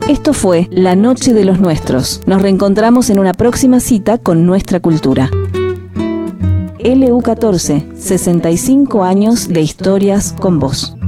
Esto fue La Noche de los Nuestros. Nos reencontramos en una próxima cita con nuestra cultura. LU14, 65 años de historias con vos.